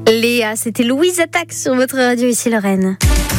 Léa, c'était Louise Attaque sur votre radio ici Lorraine.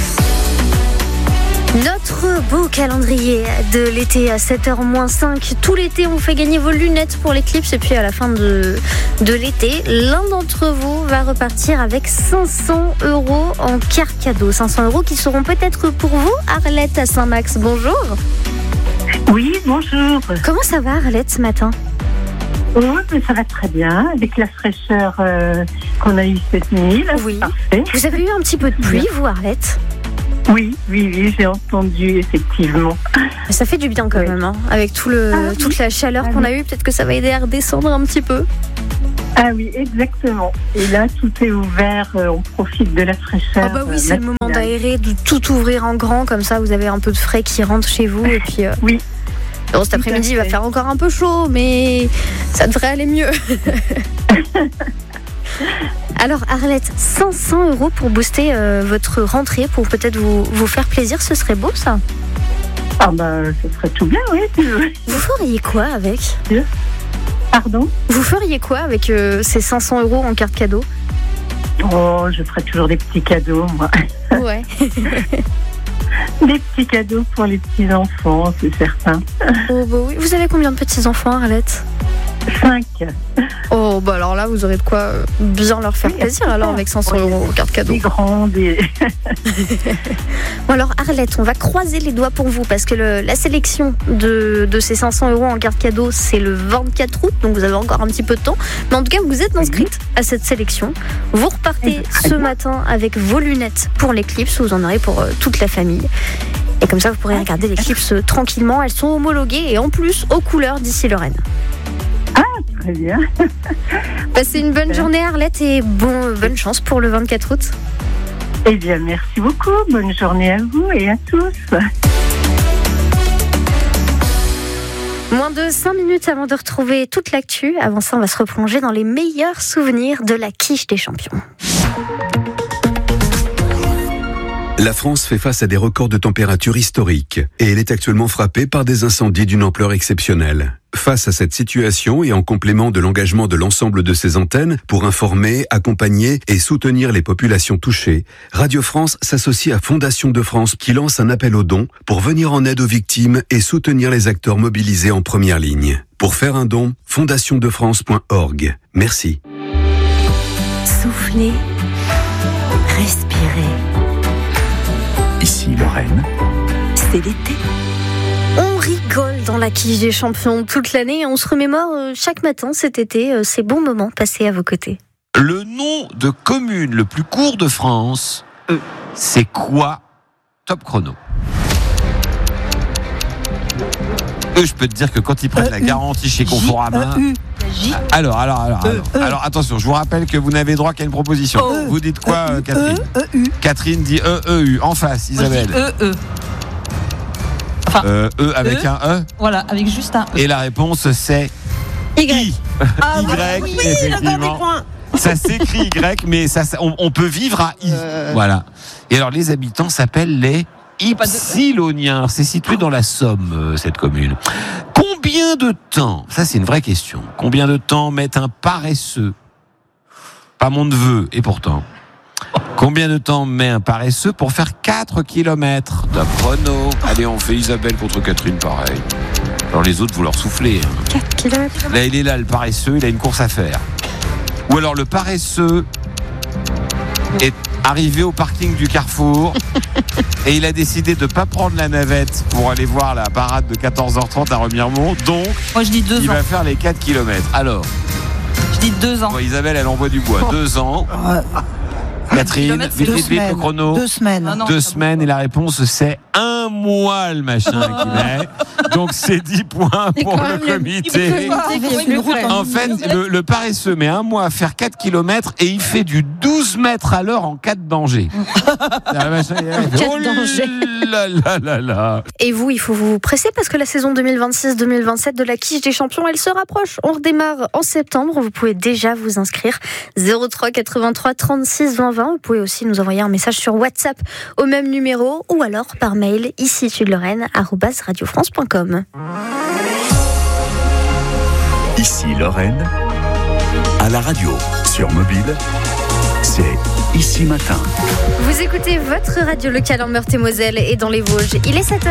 Notre beau calendrier de l'été à 7h-5. Tout l'été, on vous fait gagner vos lunettes pour l'éclipse. Et puis à la fin de l'été, l'un d'entre vous va repartir avec 500 € en carte cadeau. 500 € qui seront peut-être pour vous. Arlette à Saint-Max, bonjour. Oui, bonjour. Comment ça va Arlette ce matin ? Oui, mais ça va très bien, avec la fraîcheur qu'on a eue cette nuit. Là, oui. Parfait. Vous avez eu un petit peu de pluie, vous Arlette ? Oui, j'ai entendu, effectivement. Ça fait du bien quand même, hein, avec toute la chaleur qu'on a eue. Peut-être que ça va aider à redescendre un petit peu. Ah oui, exactement. Et là, tout est ouvert, on profite de la fraîcheur. Ah bah oui, c'est le moment d'aérer, de tout ouvrir en grand, comme ça vous avez un peu de frais qui rentre chez vous. Et puis, oui. Bon, cet après-midi, il va faire encore un peu chaud, mais ça devrait aller mieux. Alors Arlette, 500 € pour booster votre rentrée, pour peut-être vous faire plaisir, ce serait beau ça ? Ah bah, ce serait tout bien, oui. Vous feriez quoi avec ? Pardon ? Vous feriez quoi avec ces 500 € en carte cadeau ? Oh, je ferais toujours des petits cadeaux, moi. Ouais. Des petits cadeaux pour les petits-enfants, c'est certain. Oh bah oui. Vous avez combien de petits-enfants, Arlette ? 5. Oh bah alors là, vous aurez de quoi bien leur faire plaisir alors avec 500 € en carte cadeau. Des grands, des... Bon alors Arlette, on va croiser les doigts pour vous parce que la sélection de ces 500 € en carte cadeau, c'est le 24 août, donc vous avez encore un petit peu de temps. Mais en tout cas, vous êtes inscrite à cette sélection. Vous repartez ce matin avec vos lunettes pour l'éclipse, vous en aurez pour toute la famille. Et comme ça, vous pourrez regarder l'éclipse tranquillement. Elles sont homologuées et en plus aux couleurs d'ici Lorraine. Ah, très bien. Passez une bonne journée Arlette et bonne chance pour le 24 août. Eh bien, merci beaucoup. Bonne journée à vous et à tous. Moins de 5 minutes avant de retrouver toute l'actu. Avant ça, on va se replonger dans les meilleurs souvenirs de la quiche des champions. La France fait face à des records de température historiques et elle est actuellement frappée par des incendies d'une ampleur exceptionnelle. Face à cette situation et en complément de l'engagement de l'ensemble de ses antennes pour informer, accompagner et soutenir les populations touchées, Radio France s'associe à Fondation de France qui lance un appel aux dons pour venir en aide aux victimes et soutenir les acteurs mobilisés en première ligne. Pour faire un don, fondationdefrance.org. Merci. Soufflez, respirez. Ici Lorraine, c'est l'été. On rigole dans la quiche des champions toute l'année et on se remémore chaque matin cet été ces bons moments passés à vos côtés. Le nom de commune le plus court de France, c'est quoi ? Top chrono. Je peux te dire que quand ils prennent la garantie chez Conforama... Alors, attention, je vous rappelle que vous n'avez droit qu'à une proposition. Vous dites quoi, Catherine ? Catherine dit E-E-U. En face, Isabelle. Moi, je dis E-E. Enfin, avec un E. Voilà, avec juste un E. Et la réponse, c'est Y. Ah, Y, oui, effectivement. Ça s'écrit Y, mais on peut vivre à I. Voilà. Et alors, les habitants s'appellent les Ypsiloniens. C'est situé dans la Somme, cette commune. Combien de temps, ça c'est une vraie question, combien de temps met un paresseux, pas mon neveu, et pourtant, combien de temps met un paresseux pour faire 4 km de chrono ? Allez, on fait Isabelle contre Catherine, pareil. Alors les autres, vous leur soufflez. 4 km. Là, il est là, le paresseux, il a une course à faire. Ou alors le paresseux est arrivé au parking du Carrefour et il a décidé de ne pas prendre la navette pour aller voir la parade de 14h30 à Remiremont. Donc, moi, je dis 2 ans. Il va faire les 4 km. Alors, je dis 2 ans. Isabelle, elle envoie du bois. 2 ans. Catherine, vite, le chrono. 2 semaines. Ah non, 2 semaines et la réponse c'est 1 mois le machin qu'il met. Donc c'est 10 points pour le comité. En fait, le paresseux met 1 mois à faire 4 km et il fait du 12 mètres à l'heure en cas de danger. Et vous, il faut vous presser parce que la saison 2026-2027 de la quiche des champions, elle se rapproche. On redémarre en septembre. Vous pouvez déjà vous inscrire. 03 83 36 20 20. Vous pouvez aussi nous envoyer un message sur WhatsApp au même numéro ou alors par mail ici @radiofrance.com. ici Lorraine, à la radio, sur mobile, c'est Ici Matin. Vous écoutez votre radio locale en Meurthe-et-Moselle et dans les Vosges. Il est 7h.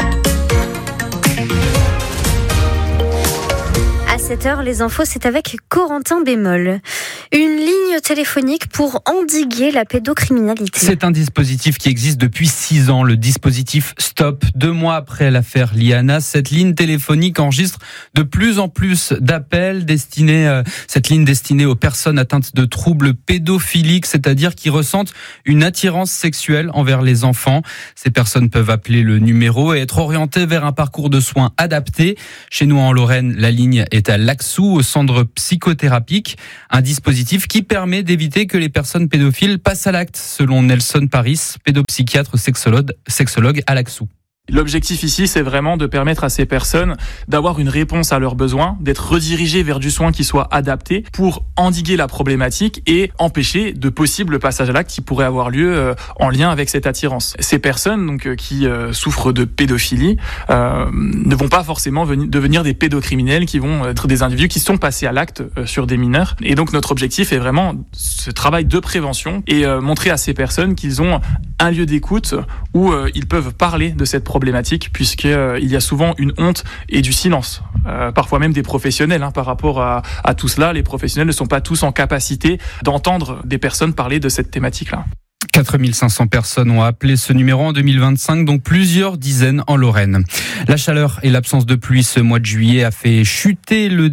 À 7h, les infos, c'est avec Corentin Bémol. Une ligne téléphonique pour endiguer la pédocriminalité. C'est un dispositif qui existe depuis 6 ans, le dispositif Stop. 2 mois après l'affaire Liana, cette ligne téléphonique enregistre de plus en plus d'appels cette ligne destinée aux personnes atteintes de troubles pédophiliques, c'est-à-dire qui ressentent une attirance sexuelle envers les enfants. Ces personnes peuvent appeler le numéro et être orientées vers un parcours de soins adapté. Chez nous en Lorraine, la ligne est à Laxou, au centre psychothérapique. Un dispositif qui permet d'éviter que les personnes pédophiles passent à l'acte, selon Nelson Paris, pédopsychiatre sexologue à Laxou. L'objectif ici, c'est vraiment de permettre à ces personnes d'avoir une réponse à leurs besoins, d'être redirigées vers du soin qui soit adapté pour endiguer la problématique et empêcher de possibles passages à l'acte qui pourraient avoir lieu en lien avec cette attirance. Ces personnes donc qui souffrent de pédophilie ne vont pas forcément devenir des pédocriminels qui vont être des individus qui sont passés à l'acte sur des mineurs. Et donc notre objectif est vraiment ce travail de prévention et montrer à ces personnes qu'ils ont un lieu d'écoute où ils peuvent parler de cette problématique, puisqu'il y a souvent une honte et du silence, parfois même des professionnels. Par rapport à tout cela, les professionnels ne sont pas tous en capacité d'entendre des personnes parler de cette thématique-là. 4500 personnes ont appelé ce numéro en 2025, dont plusieurs dizaines en Lorraine. La chaleur et l'absence de pluie ce mois de juillet ont fait chuter le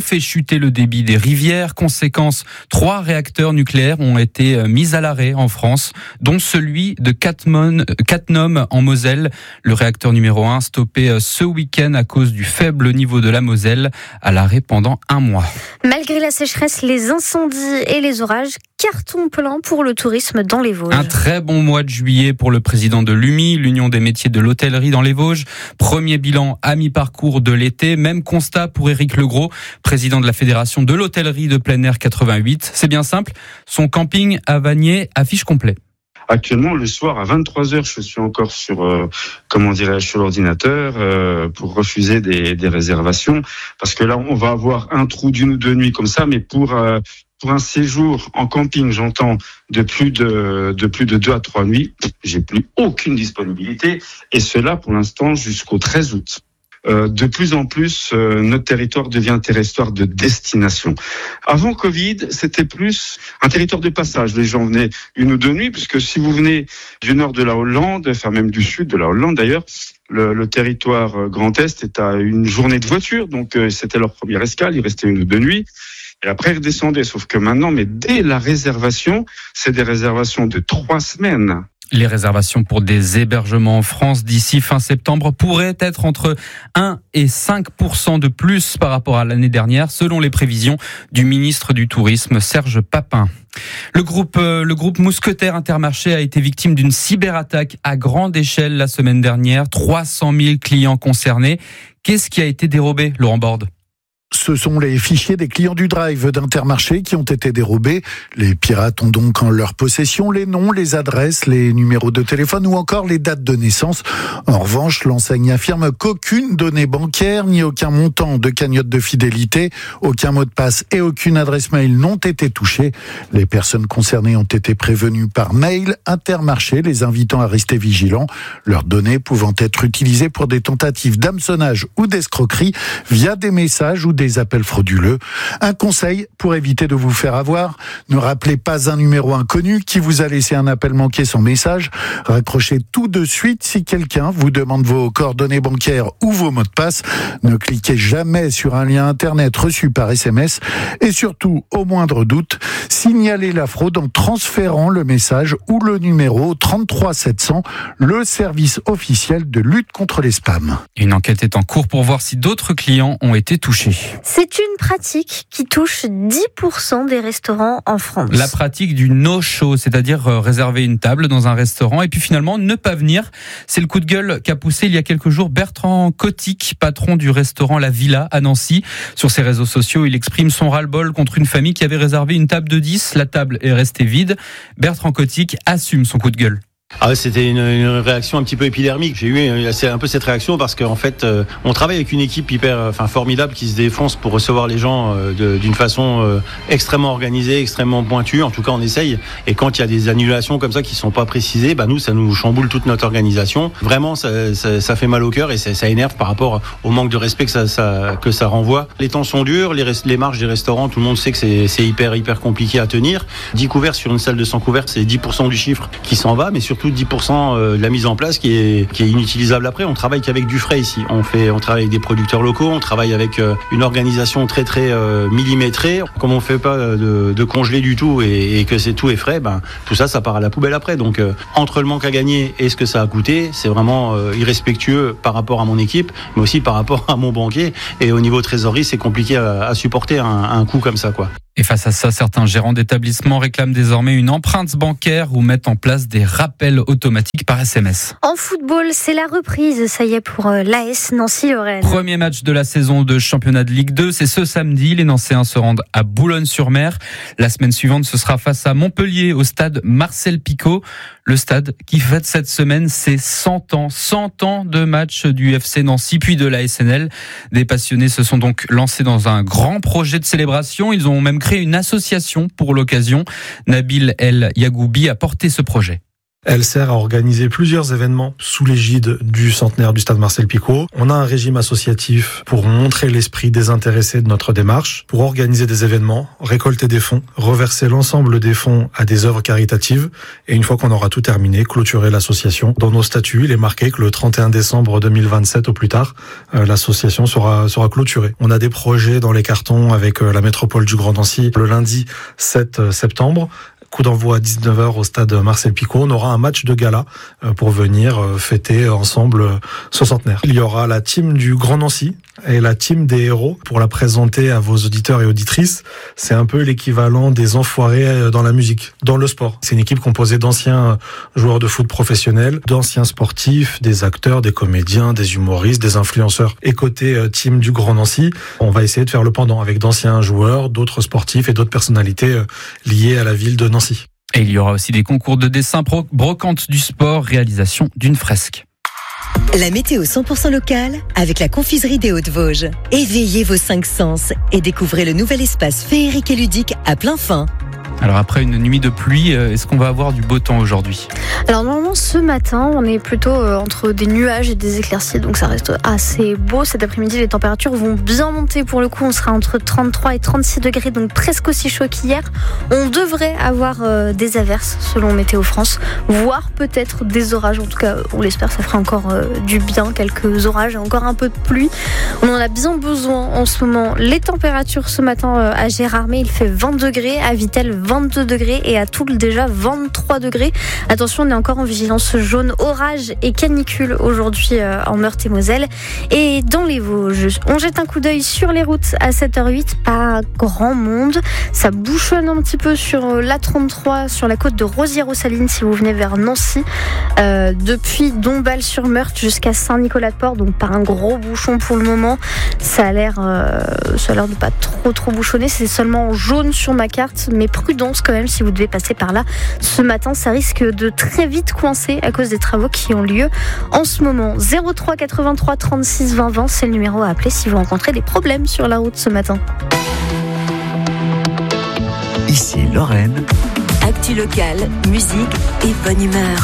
débit des rivières. Conséquence, 3 réacteurs nucléaires ont été mis à l'arrêt en France, dont celui de Cattenom en Moselle. Le réacteur numéro 1 stoppé ce week-end à cause du faible niveau de la Moselle, à l'arrêt pendant 1 mois. Malgré la sécheresse, les incendies et les orages, carton plein pour le tourisme dans les Vosges. Un très bon mois de juillet pour le président de l'UMI, l'Union des métiers de l'hôtellerie dans les Vosges. Premier bilan à mi-parcours de l'été. Même constat pour Éric Legros, président de la Fédération de l'hôtellerie de plein air 88. C'est bien simple, son camping à Vanier affiche complet. Actuellement, le soir à 23h, je suis encore sur l'ordinateur pour refuser des réservations, parce que là, on va avoir un trou d'1 ou 2 nuits comme ça, mais pour un séjour en camping, j'entends, de plus de 2 à 3 nuits, j'ai plus aucune disponibilité, et cela pour l'instant jusqu'au 13 août. De plus en plus, notre territoire devient un territoire de destination. Avant Covid, c'était plus un territoire de passage. Les gens venaient 1 ou 2 nuits, puisque si vous venez du nord de la Hollande, enfin même du sud de la Hollande d'ailleurs, le territoire Grand Est est à 1 journée de voiture, donc c'était leur première escale, il restait 1 ou 2 nuits. Et après, ils redescendaient. Sauf que maintenant, mais dès la réservation, c'est des réservations de 3 semaines. Les réservations pour des hébergements en France d'ici fin septembre pourraient être entre 1 et 5% de plus par rapport à l'année dernière, selon les prévisions du ministre du Tourisme, Serge Papin. Le groupe Mousquetaires Intermarché a été victime d'une cyberattaque à grande échelle la semaine dernière. 300 000 clients concernés. Qu'est-ce qui a été dérobé, Laurent Borde ? Ce sont les fichiers des clients du Drive d'Intermarché qui ont été dérobés. Les pirates ont donc en leur possession les noms, les adresses, les numéros de téléphone ou encore les dates de naissance. En revanche, l'enseigne affirme qu'aucune donnée bancaire, ni aucun montant de cagnotte de fidélité, aucun mot de passe et aucune adresse mail n'ont été touchés. Les personnes concernées ont été prévenues par mail, Intermarché les invitant à rester vigilants, leurs données pouvant être utilisées pour des tentatives d'hameçonnage ou d'escroquerie via des messages ou des appels frauduleux. Un conseil pour éviter de vous faire avoir, ne rappelez pas un numéro inconnu qui vous a laissé un appel manqué sans message. Raccrochez tout de suite si quelqu'un vous demande vos coordonnées bancaires ou vos mots de passe. Ne cliquez jamais sur un lien internet reçu par SMS et surtout, au moindre doute, signalez la fraude en transférant le message ou le numéro 33 700, le service officiel de lutte contre les spams. Une enquête est en cours pour voir si d'autres clients ont été touchés. C'est une pratique qui touche 10% des restaurants en France. La pratique du no-show, c'est-à-dire réserver une table dans un restaurant et puis finalement ne pas venir. C'est le coup de gueule qu'a poussé il y a quelques jours Bertrand Cotic, patron du restaurant La Villa à Nancy. Sur ses réseaux sociaux, il exprime son ras-le-bol contre une famille qui avait réservé une table de 10. La table est restée vide. Bertrand Cotic assume son coup de gueule. C'était une réaction un petit peu épidermique. J'ai eu un peu cette réaction parce qu'en fait, on travaille avec une équipe formidable qui se défonce pour recevoir les gens d'une façon extrêmement organisée, extrêmement pointue. En tout cas, on essaye. Et quand il y a des annulations comme ça qui sont pas précisées, nous, ça nous chamboule toute notre organisation. Vraiment, ça fait mal au cœur et ça énerve par rapport au manque de respect que ça renvoie. Les temps sont durs, les marges des restaurants, tout le monde sait que c'est hyper compliqué à tenir. 10 couverts sur une salle de 100 couverts, c'est 10% du chiffre qui s'en va, mais surtout 10% de la mise en place qui est inutilisable après. On travaille qu'avec du frais ici. On travaille avec des producteurs locaux, on travaille avec une organisation très millimétrée. Comme on fait pas de congelé du tout et que tout est frais, tout ça part à la poubelle après. Donc entre le manque à gagner et ce que ça a coûté, c'est vraiment irrespectueux par rapport à mon équipe, mais aussi par rapport à mon banquier. Et au niveau trésorerie, c'est compliqué à supporter un coût comme ça, quoi. Et face à ça, certains gérants d'établissements réclament désormais une empreinte bancaire ou mettent en place des rappels automatiques par SMS. En football, c'est la reprise, ça y est, pour l'AS Nancy-Lorraine. Premier match de la saison de championnat de Ligue 2, c'est ce samedi. Les Nancéens se rendent à Boulogne-sur-Mer. La semaine suivante, ce sera face à Montpellier au stade Marcel Picot. Le stade qui fête cette semaine ses 100 ans. 100 ans de match du FC Nancy, puis de la SNL. Des passionnés se sont donc lancés dans un grand projet de célébration. Ils ont même créé une association pour l'occasion. Nabil El Yagoubi a porté ce projet. Elle sert à organiser plusieurs événements sous l'égide du centenaire du stade Marcel Picot. On a un régime associatif pour montrer l'esprit désintéressé de notre démarche, pour organiser des événements, récolter des fonds, reverser l'ensemble des fonds à des œuvres caritatives et une fois qu'on aura tout terminé, clôturer l'association. Dans nos statuts, il est marqué que le 31 décembre 2027 au plus tard, l'association sera clôturée. On a des projets dans les cartons avec la métropole du Grand Nancy le lundi 7 septembre. Coup d'envoi à 19h au stade Marcel Picot. On aura un match de gala pour venir fêter ensemble ce centenaire. Il y aura la team du Grand Nancy et la team des héros pour la présenter à vos auditeurs et auditrices. C'est un peu l'équivalent des enfoirés dans la musique, dans le sport. C'est une équipe composée d'anciens joueurs de foot professionnels, d'anciens sportifs, des acteurs, des comédiens, des humoristes, des influenceurs. Et côté team du Grand Nancy, on va essayer de faire le pendant avec d'anciens joueurs, d'autres sportifs et d'autres personnalités liées à la ville de Nancy. Et il y aura aussi des concours de dessin, brocante du sport, réalisation d'une fresque. La météo 100% locale avec la confiserie des Hauts-de-Vosges. Éveillez vos 5 sens et découvrez le nouvel espace féerique et ludique à plein fin. Alors après une nuit de pluie, est-ce qu'on va avoir du beau temps aujourd'hui ? Alors normalement ce matin, on est plutôt entre des nuages et des éclaircies, donc ça reste assez beau. Cet après-midi, les températures vont bien monter pour le coup. On sera entre 33 et 36 degrés, donc presque aussi chaud qu'hier. On devrait avoir des averses selon Météo France, voire peut-être des orages. En tout cas, on l'espère, ça fera encore du bien, quelques orages et encore un peu de pluie. On en a bien besoin en ce moment. Les températures ce matin à Gérardmer, il fait 20 degrés, à Vittel 22 degrés et à Toul déjà 23 degrés. Attention, on est encore en vigilance jaune, orage et canicule aujourd'hui en Meurthe-et-Moselle et dans les Vosges. On jette un coup d'œil sur les routes à 7h08, pas grand monde. Ça bouchonne un petit peu sur l'A33, sur la côte de Rosières-aux-Salines si vous venez vers Nancy. Depuis Dombasle-sur-Meurthe jusqu'à Saint-Nicolas-de-Port, donc pas un gros bouchon pour le moment. Ça a l'air de pas trop bouchonner. C'est seulement jaune sur ma carte, mais prudence quand même si vous devez passer par là ce matin. Ça risque de très vite coincer à cause des travaux qui ont lieu en ce moment. 03 83 36 20 20, c'est le numéro à appeler si vous rencontrez des problèmes sur la route ce matin. Ici Lorraine. Actu locale, musique et bonne humeur.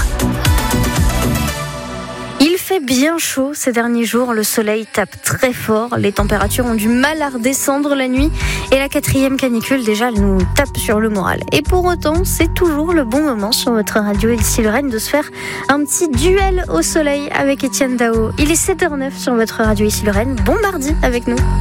Il fait bien chaud ces derniers jours, le soleil tape très fort, les températures ont du mal à redescendre la nuit et la 4e canicule déjà elle nous tape sur le moral. Et pour autant, c'est toujours le bon moment sur votre radio ici Lorraine de se faire un petit duel au soleil avec Étienne Dao. Il est 7h09 sur votre radio ici Lorraine, bon mardi avec nous.